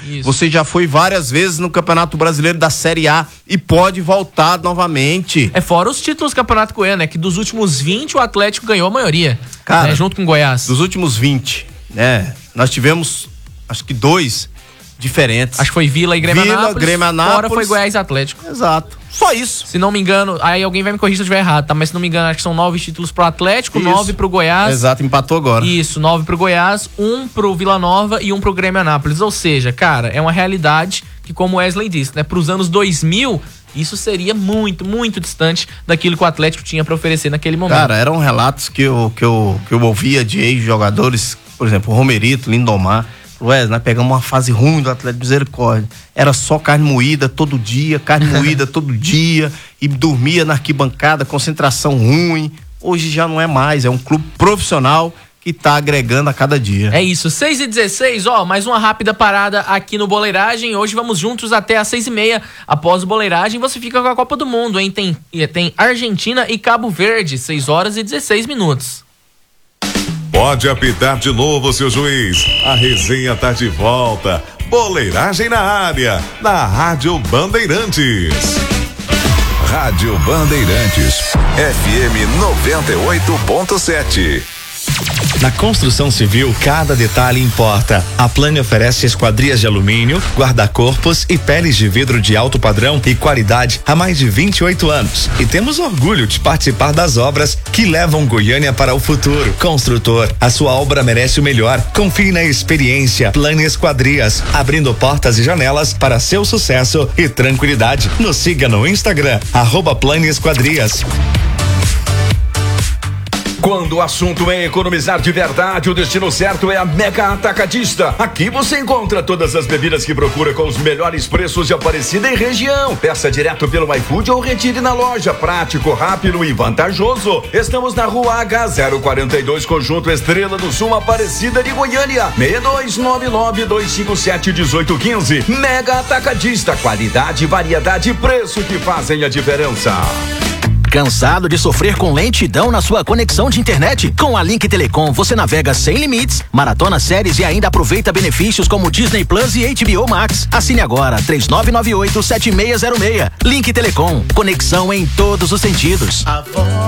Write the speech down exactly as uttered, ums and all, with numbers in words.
Isso. Você já foi várias vezes no Campeonato Brasileiro da Série A e pode voltar novamente. É fora os títulos do Campeonato Goiano, né? Que dos últimos vinte o Atlético ganhou a maioria. Cara, né, junto com o Goiás. Dos últimos vinte, né? Nós tivemos, acho que dois diferentes. Acho que foi Vila e Grêmio Vila, Anápolis. Grêmio Anápolis. Fora foi Goiás e Atlético. Exato. Só isso. Se não me engano, aí alguém vai me corrigir se eu estiver errado, tá? Mas se não me engano, acho que são nove títulos pro Atlético, Isso. nove pro Goiás. Exato, empatou agora. Isso, nove pro Goiás, um pro Vila Nova e um pro Grêmio Anápolis. Ou seja, cara, é uma realidade que, como o Wesley disse, né? Pros anos dois mil, isso seria muito, muito distante daquilo que o Atlético tinha pra oferecer naquele momento. Cara, eram relatos que eu, que eu, que eu ouvia de ex-jogadores, por exemplo, Romerito, Lindomar. Wesley, nós pegamos uma fase ruim do Atlético Misericórdia. Era só carne moída todo dia, carne moída todo dia, e dormia na arquibancada, concentração ruim. Hoje já não é mais, é um clube profissional que tá agregando a cada dia. É isso, seis e dezesseis, ó, mais uma rápida parada aqui no Boleiragem. Hoje vamos juntos até às seis e meia. Após o Boleiragem, você fica com a Copa do Mundo, hein? Tem, tem Argentina e Cabo Verde, seis horas e dezesseis minutos. Pode apitar de novo, seu juiz. A resenha tá de volta. Boleiragem na área, na Rádio Bandeirantes. Rádio Bandeirantes, F M noventa e oito ponto sete. Na construção civil, cada detalhe importa. A Plane oferece esquadrias de alumínio, guarda-corpos e peles de vidro de alto padrão e qualidade há mais de vinte e oito anos. E temos orgulho de participar das obras que levam Goiânia para o futuro. Construtor, a sua obra merece o melhor. Confie na experiência. Plane Esquadrias, abrindo portas e janelas para seu sucesso e tranquilidade. Nos siga no Instagram, arroba Plane Esquadrias. Quando o assunto é economizar de verdade, o destino certo é a Mega Atacadista. Aqui você encontra todas as bebidas que procura com os melhores preços de Aparecida e região. Peça direto pelo iFood ou retire na loja. Prático, rápido e vantajoso. Estamos na Rua H zero quarenta e dois, Conjunto Estrela do Sul, Aparecida de Goiânia. seis dois nove nove, dois cinco sete, um oito um cinco. Mega Atacadista. Qualidade, variedade e preço que fazem a diferença. Cansado de sofrer com lentidão na sua conexão de internet? Com a Link Telecom você navega sem limites, maratona séries e ainda aproveita benefícios como Disney Plus e H B O Max. Assine agora três nove nove oito, sete seis zero seis. Link Telecom, conexão em todos os sentidos.